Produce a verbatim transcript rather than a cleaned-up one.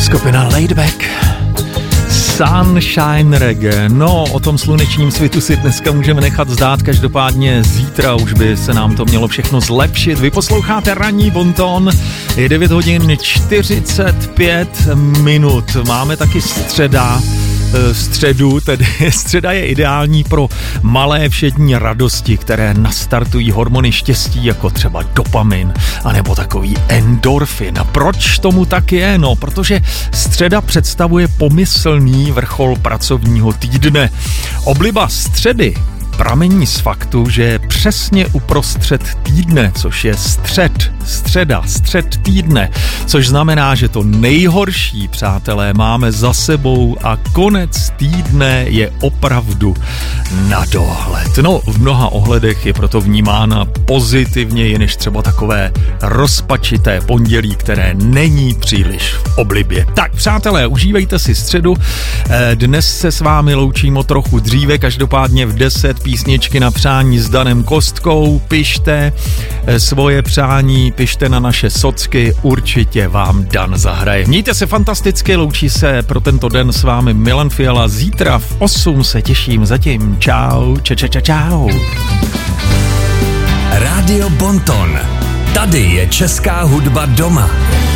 Skupina Laidback, Sunshine Reggae. No, o tom slunečním svitu si dneska můžeme nechat zdát, každopádně zítra už by se nám to mělo všechno zlepšit. Vy posloucháte ranní bonton, je devět hodin čtyřicet pět minut. Máme taky středa, středu, tedy středa je ideální pro malé všední radosti, které nastartují hormony štěstí, jako třeba dopamin, anebo takový endorfin. A proč tomu tak je? No, protože středa představuje pomyslný vrchol pracovního týdne. Obliba středy pramení z faktu, že přesně uprostřed týdne, což je střed, středa, střed týdne, což znamená, že to nejhorší, přátelé, máme za sebou a konec týdne je opravdu na dohled. No, v mnoha ohledech je proto vnímána pozitivněji než třeba takové rozpačité pondělí, které není příliš v oblibě. Tak, přátelé, užívejte si středu. Dnes se s vámi loučím o trochu dříve, každopádně v deset písničky na přání s Danem Kostkou. Pište svoje přání, pište na naše socky, určitě vám Dan zahraje. Mějte se fantasticky, loučí se pro tento den s vámi Milan Fiala. Zítra v osm se těším, zatím čau, ča, ča, ča, čau. Rádio Bonton. Tady je česká hudba doma.